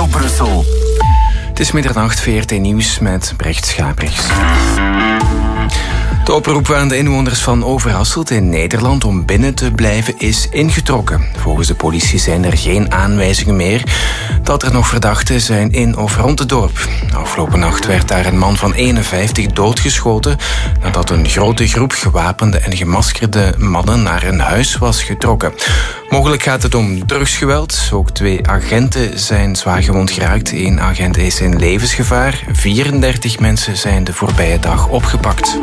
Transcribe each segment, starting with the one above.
Studio Brussel. Het is middernacht, VRT Nieuws met Brecht Schabrichs. De oproep aan de inwoners van Overhasselt in Nederland om binnen te blijven is ingetrokken. Volgens de politie zijn er geen aanwijzingen meer dat er nog verdachten zijn in of rond het dorp. Afgelopen nacht werd daar een man van 51 doodgeschoten nadat een grote groep gewapende en gemaskerde mannen naar een huis was getrokken. Mogelijk gaat het om drugsgeweld. Ook 2 agenten zijn zwaar gewond geraakt. 1 agent is in levensgevaar. 34 mensen zijn de voorbije dag opgepakt.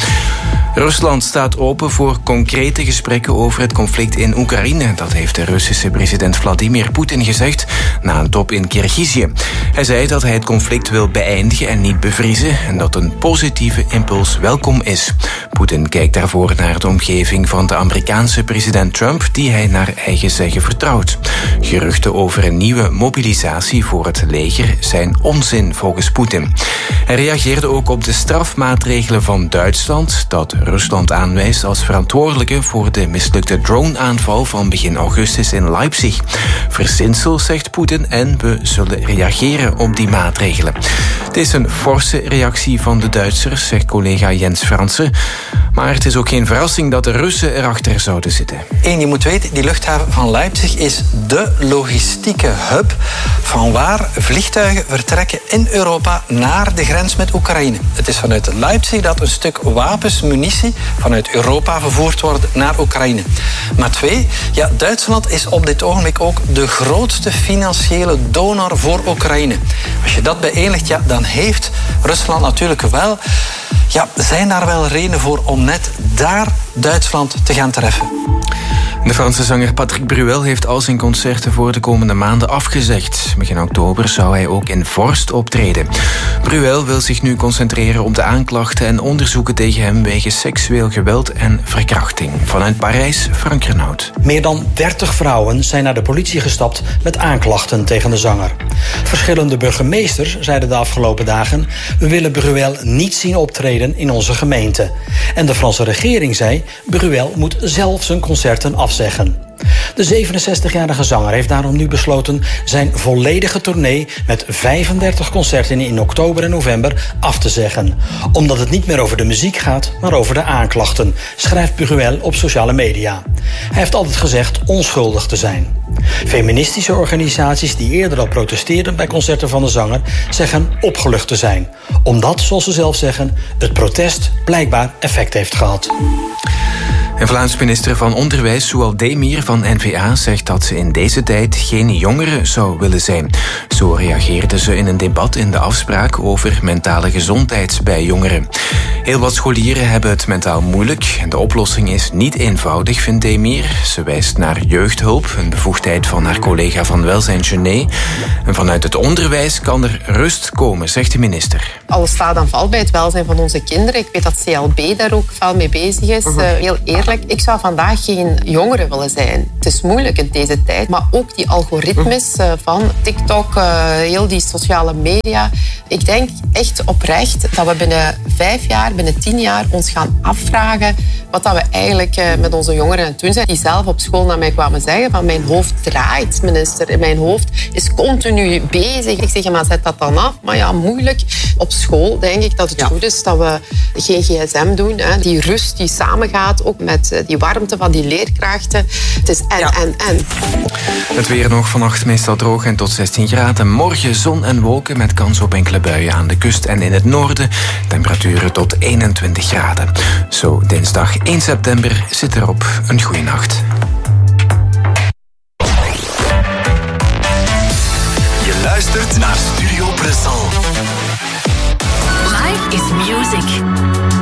Rusland staat open voor concrete gesprekken over het conflict in Oekraïne. Dat heeft de Russische president Vladimir Poetin gezegd na een top in Kirgizië. Hij zei dat hij het conflict wil beëindigen en niet bevriezen en dat een positieve impuls welkom is. Poetin kijkt daarvoor naar de omgeving van de Amerikaanse president Trump, die hij naar eigen zeggen vertrouwt. Geruchten over een nieuwe mobilisatie voor het leger zijn onzin volgens Poetin. Hij reageerde ook op de strafmaatregelen van Duitsland, dat Rusland aanwijst als verantwoordelijke voor de mislukte drone-aanval van begin augustus in Leipzig. Verzinsel, zegt Poetin, en we zullen reageren op die maatregelen. Het is een forse reactie van de Duitsers, zegt collega Jens Fransen. Maar het is ook geen verrassing dat de Russen erachter zouden zitten. Je moet weten, die luchthaven van Leipzig is de logistieke hub van waar vliegtuigen vertrekken in Europa naar de grens met Oekraïne. Het is vanuit Leipzig dat een stuk wapens, munitie vanuit Europa vervoerd wordt naar Oekraïne. Maar 2, Duitsland is op dit ogenblik ook de grootste financiële donor voor Oekraïne. Als je dat bijeenlegt, dan heeft Rusland natuurlijk wel... zijn daar wel redenen voor om net daar Duitsland te gaan treffen? De Franse zanger Patrick Bruel heeft al zijn concerten voor de komende maanden afgezegd. Begin oktober zou hij ook in Vorst optreden. Bruel wil zich nu concentreren op de aanklachten en onderzoeken tegen hem wegens seksueel geweld en verkrachting. Vanuit Parijs, Frank Renaud. Meer dan 30 vrouwen zijn naar de politie gestapt met aanklachten tegen de zanger. Verschillende burgemeesters zeiden de afgelopen dagen: we willen Bruel niet zien optreden in onze gemeente. En de Franse regering zei: Bruel moet zelf zijn concerten afzeggen. De 67-jarige zanger heeft daarom nu besloten zijn volledige tournee met 35 concerten in oktober en november af te zeggen. Omdat het niet meer over de muziek gaat, maar over de aanklachten, schrijft Bruel op sociale media. Hij heeft altijd gezegd onschuldig te zijn. Feministische organisaties die eerder al protesteerden bij concerten van de zanger zeggen opgelucht te zijn. Omdat, zoals ze zelf zeggen, het protest blijkbaar effect heeft gehad. En Vlaams minister van Onderwijs Soual Demir van N-VA zegt dat ze in deze tijd geen jongere zou willen zijn. Zo reageerde ze in een debat in de afspraak over mentale gezondheid bij jongeren. Heel wat scholieren hebben het mentaal moeilijk. De oplossing is niet eenvoudig, vindt Demir. Ze wijst naar jeugdhulp, een bevoegdheid van haar collega van Welzijn Genet. En vanuit het onderwijs kan er rust komen, zegt de minister. Alles staat en valt bij het welzijn van onze kinderen. Ik weet dat CLB daar ook veel mee bezig is. Heel eerlijk. Ik zou vandaag geen jongere willen zijn. Het is moeilijk in deze tijd. Maar ook die algoritmes van TikTok, heel die sociale media. Ik denk echt oprecht dat we binnen 5 jaar, binnen 10 jaar ons gaan afvragen wat dat we eigenlijk met onze jongeren aan het doen zijn. Die zelf op school naar mij kwamen zeggen van mijn hoofd draait, minister. Mijn hoofd is continu bezig. Ik zeg, maar zet dat dan af. Maar ja, moeilijk. Op school denk ik dat het goed is dat we geen gsm doen. Hè. Die rust die samengaat ook met die warmte van die leerkrachten. Het is en. Het weer nog vannacht meestal droog en tot 16 graden. Morgen zon en wolken met kans op enkele buien aan de kust en in het noorden. Temperaturen tot 21 graden. Zo dinsdag 1 september zit erop. Een goede nacht. Je luistert naar Studio Brussel. Life is music.